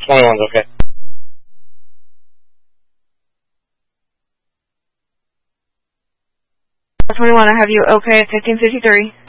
21's okay. I have you okay at 1553.